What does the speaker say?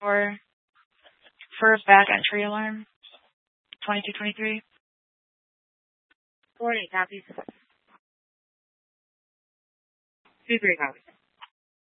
or for back entry alarm. 2223. 48 copies. 23 copies.